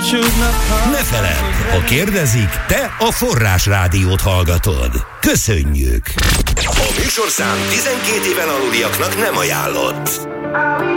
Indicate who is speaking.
Speaker 1: Ne feledd, ha kérdezik, te a Forrás Rádiót hallgatod. Köszönjük! A műsorszám 12 éven aluliaknak nem ajánlott.